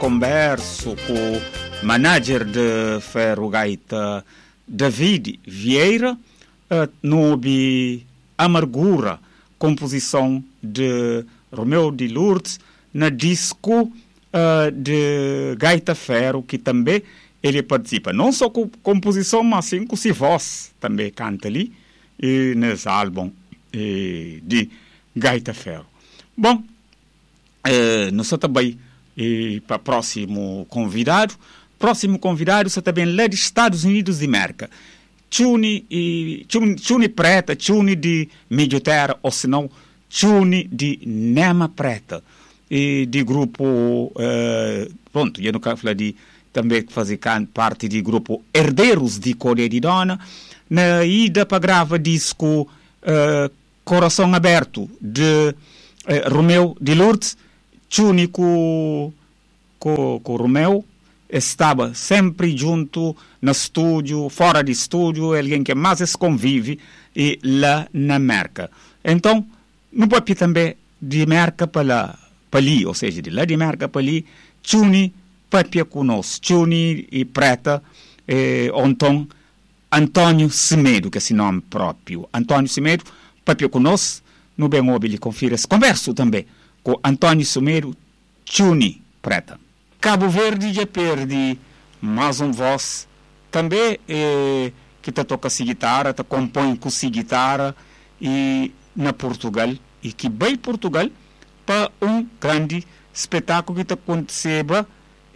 converso com o manager de Ferro Gaita, David Vieira, no Amargura, composição de Romeu de Lourdes, na disco de Gaita Ferro, que também ele participa, não só com composição, mas sim com sua voz, também canta ali, e nesse álbum de Gaita Ferro. Bom, nós também para o próximo convidado você também lá dos Estados Unidos de América. Chuni preta, chuni de medio terra, ou senão chuni de Nema preta. E de grupo, pronto, eu não quero falar de também fazer parte de grupo Herdeiros de Coreia de Dona, na ida para gravar disco Coração Aberto, de Romeu de Lourdes. Chuni com Romeu estava sempre junto no estúdio, fora de estúdio, alguém que mais se convive e lá na América. Então, não pode também de América para ali, ou seja, de lá de América para ali, Chuni papia conosco, Chuni e preta, então Antônio Semedo, que é esse nome próprio. Antônio Semedo, papia conosco, no bem óbvio, confira esse converso também com Antônio Semedo, Chuni preta. Cabo Verde já perde mais um voz também que toca a guitarra, compõe com a guitarra e na Portugal, e que vai Portugal para um grande espetáculo que aconteceba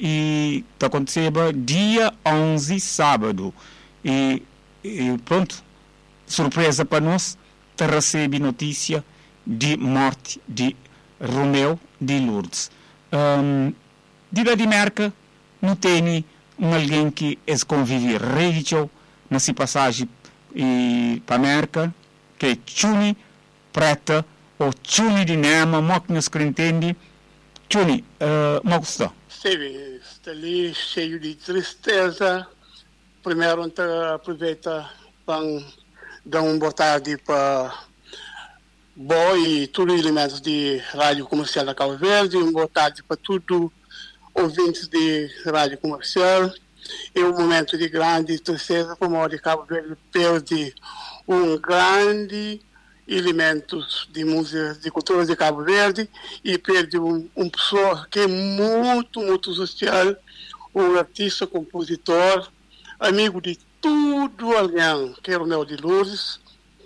dia 11 sábado e pronto, surpresa para nós, recebe notícia de morte de Romeu de Lourdes. De lá de América não tem alguém que é convive religioso nessa passagem para a América, que é Chuni preta ou Chuni de Nema, mas que nos entende. Chuni, não gostou? Sim, está ali cheio de tristeza. Primeiro, aproveita para dar boa tarde para e todos os elementos de rádio comercial da Cabo Verde. Boa tarde para todos ouvintes de rádio comercial. É um momento de grande tristeza, como o de Cabo Verde perde um grande elemento de música, de cultura de Cabo Verde, e perde uma pessoa que é muito, muito social, um artista, compositor, amigo de tudo alguém, que é o Romeu de Lourdes.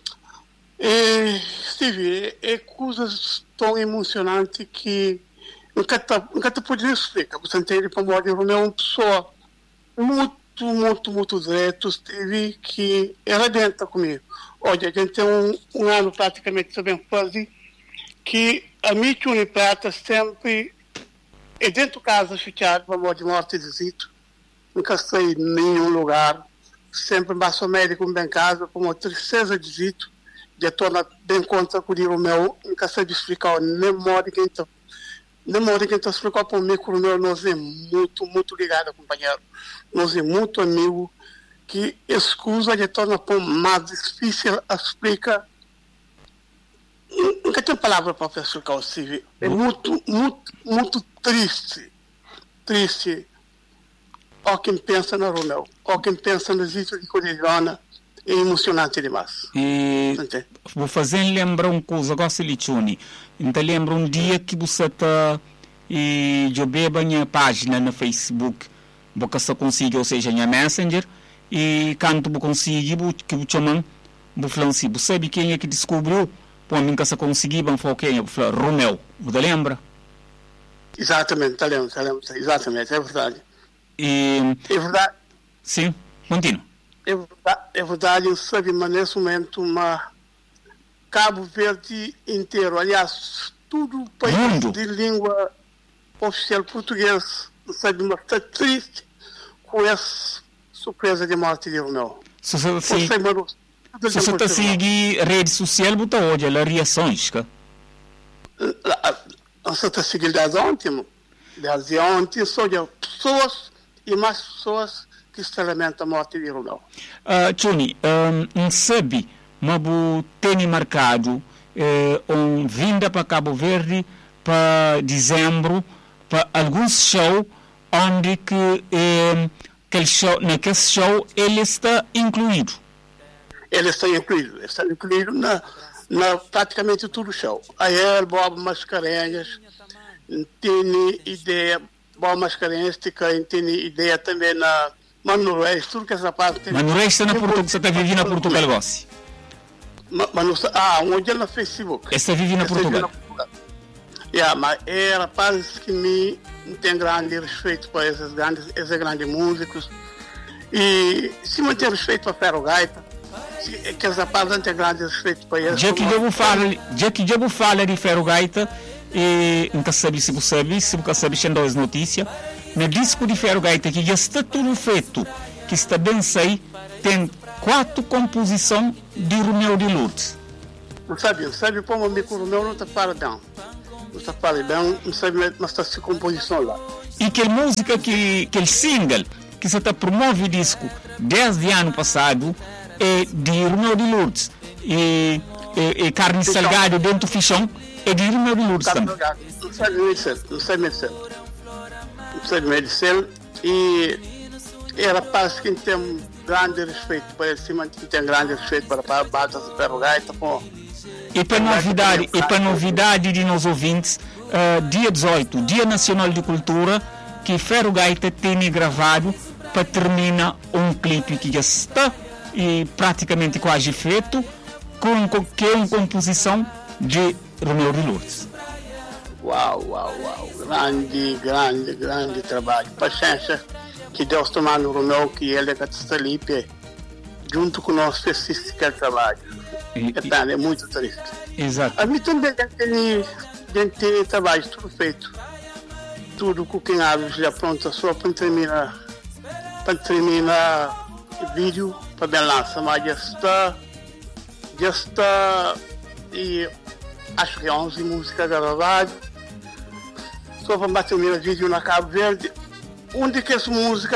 Steve, é coisas tão emocionantes que nunca poderia explicar. Você entende como o Romeu é uma pessoa muito, muito, muito direto, Steve, que arrebenta comigo. Olha, a gente tem um ano praticamente sabendo fazer que a minha Chuni Prata sempre é dentro de casa fechado para a morte de Zito. Nunca saí em nenhum lugar. Sempre basta o médico bem em casa, com uma tristeza de Zito. Já torna bem conta com o Romeu. Nunca sei explicar, nem modo que então explicou para mim que o Romeu nós é muito, muito ligado, companheiro. Nós é muito amigo, que escusa já torna mais difícil a explicar. Nunca tem palavra para explicar o Steve. É muito, muito, muito triste. Ó quem pensa no Romeu, ó quem pensa no Zito de Corelhona, é emocionante demais. E vou fazer lembrar uma coisa, gosto de Chuni. Então lembro um dia que você está e eu bebo a minha página no Facebook, você consegue, ou seja, minha Messenger, e quando você consegue, que você chama, você fala assim, você sabe quem é que descobriu? Para mim que você conseguiu, você fala quem é? Você fala, Romeu, você lembra? Exatamente, lembro, exatamente, é verdade. É verdade. Sim, continua. É verdade, eu sei, mas nesse momento, Cabo Verde inteiro, aliás, todo o país de língua oficial português, sabe, mas está triste com essa surpresa de morte de Romeu. Se você está seguindo rede social, você hoje as reações, que? Você está seguindo desde ontem, só de pessoas e mais pessoas que se lamentam a morte de Romeu. Chuni, não sabe, mas tem marcado vinda para Cabo Verde para dezembro, para alguns shows onde que naquele show ele está incluído. Ele está incluído na praticamente todo o show. Aí ele Bob Mascarenhas tem ideia, Bob Mascarenhas tem ideia também na Mano Reis, tudo que essa parte. Mano Reis está na Portugal, você está vivendo na Portugal, você? Um dia no Facebook. Está vivendo na Portugal. Mas é rapazes que me tem grande respeito para esses grandes músicos e se mantém respeito para Ferro Gaita, que os rapazes têm grande respeito para eles. Já que eu falo de Ferro Gaita, e nunca sabe se você sabe as notícias, no disco de Ferro Gaita que já está tudo feito, que está bem saído, tem 4 composições de Romeu de Lourdes. Não sabe como o amigo Romeu não está parado. Não está falando bem, não sabe, mas está se composição lá. E que música, que single que você está promove o disco desde o ano passado é de Romeu de Lourdes e Carne Salgado dentro do Fichão é de Romeu de Lourdes também. Não sabe medicina e rapaz que tem grande respeito para ele, que tem grande respeito para a base do Ferro Gaita. E para novidade de nós ouvintes, dia 18, Dia Nacional de Cultura, que Ferro Gaita tem gravado para terminar um clipe que já está praticamente quase feito, que é uma composição de Romeu de Lourdes. Uau, grande trabalho. Paciência que Deus tomar no Romeu, que ele está ali, junto com nós, fez aquele trabalho. É muito triste. Exato. A mim também tem trabalho, tudo feito. Tudo coquinhado, já pronto, só para terminar o vídeo, para bem lançar, mas já está, e acho que 11 músicas gravadas, só para terminar o vídeo na Cabo Verde, onde que essa música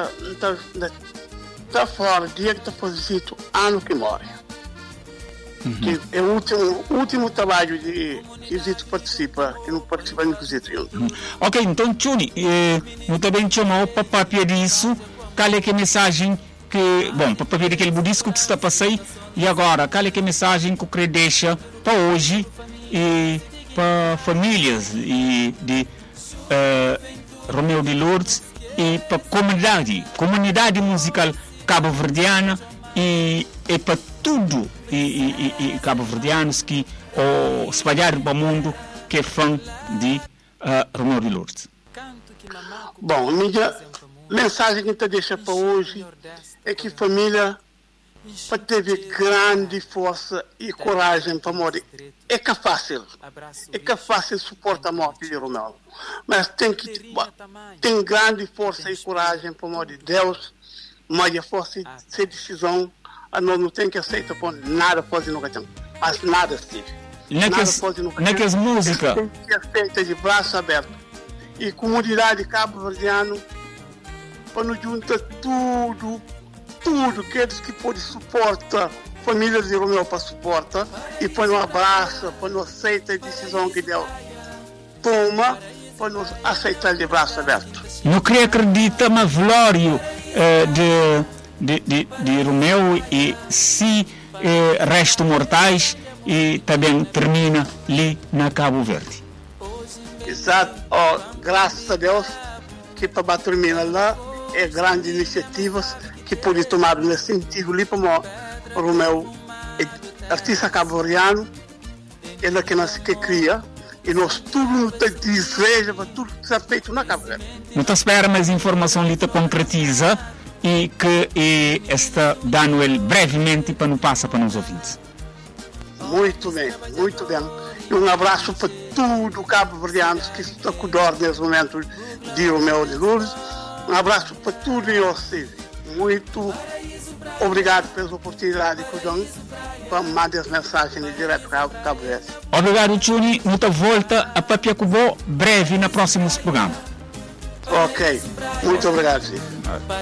está fora, dia que está fazendo ano que morre. Que é o último trabalho que o Zito participa, que não participa no Zito. Ok, então, Tchuni, eu também chamou para papel disso, qual é que a mensagem que, para papel daquele budisco que está passando, e agora, qual é que a mensagem que o CRE deixa para hoje e para famílias de Romeu de Lourdes e para a comunidade musical cabo-verdiana e para tudo e cabo-verdianos que espalharam para o mundo que é fã de Romeu de Lourdes. Bom, a minha mensagem que te deixa para hoje é que a família teve grande força e coragem para morrer. É que é fácil suportar a morte de Romeu, mas tem grande força e coragem para morrer. Deus, mas a força de decisão, nós não tem que aceitar por nada fazer no canto, mas nada Steve. Naquelas músicas tem que ser feita de braço aberto e comunidade cabo-verdiana para nos juntar tudo aqueles que podem suportar famílias de Romeu para suportar e para nos abraça, para nos aceitar a decisão que Deus toma, para nos aceitar de braço aberto. Não queria acreditar no velório de Romeu e se restos mortais e também termina ali na Cabo Verde. Exato. Graças a Deus que para terminar lá é grandes iniciativas que podem tomar nesse sentido ali para o Romeu é artista cabo-verdiano, ele é que nós que cria e nós tudo deseja para tudo ser feito na Cabo Verde. Não te espera mais informação ali te concretiza e que está dando ele brevemente para não passar para os ouvintes. Muito bem. E um abraço para tudo o cabo-verdianos que estão com dor nesse momento de Romeu de Lourdes. Um abraço para tudo e você. Muito obrigado pela oportunidade que dão para mandar as mensagens direto para o Cabo Verde. Obrigado, Tchuni. Muita volta a Papiacubó breve no próximo programa. Ok. Muito obrigado, Steve.